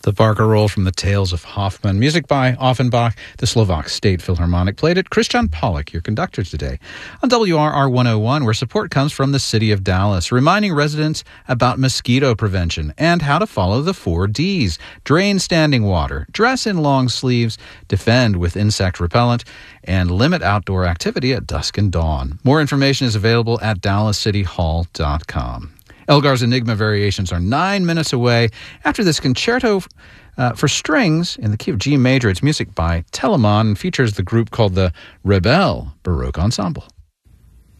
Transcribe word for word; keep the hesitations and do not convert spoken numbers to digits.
The barcarolle from the Tales of Hoffmann. Music by Offenbach. The Slovak State Philharmonic played it. Christian Pollock, your conductor today. On W R R one oh one, where support comes from the city of Dallas, reminding residents about mosquito prevention and how to follow the four Ds. Drain standing water, dress in long sleeves, defend with insect repellent, and limit outdoor activity at dusk and dawn. More information is available at dallas city hall dot com. Elgar's Enigma Variations are nine minutes away after this concerto uh, for strings in the key of G major. It's music by Telemann and features the group called the Rebel Baroque Ensemble.